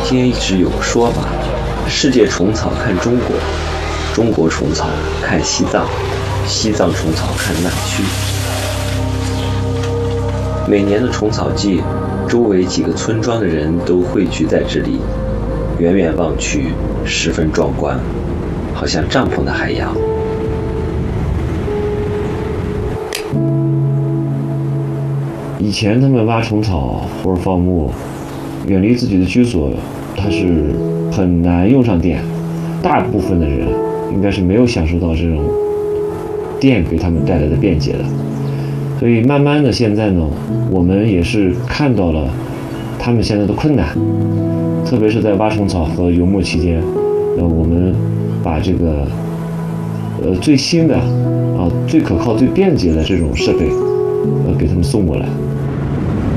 前一直有个说法，世界虫草看中国，中国虫草看西藏，西藏虫草看南区。每年的虫草季，周围几个村庄的人都汇聚在这里，远远望去十分壮观，好像帐篷的海洋。以前他们挖虫草或者放牧，远离自己的居所，它是很难用上电。大部分的人应该是没有享受到这种电给他们带来的便捷的。所以慢慢的现在呢，我们也是看到了他们现在的困难，特别是在挖虫草和游牧期间，我们把这个最新的最可靠最便捷的这种设备给他们送过来。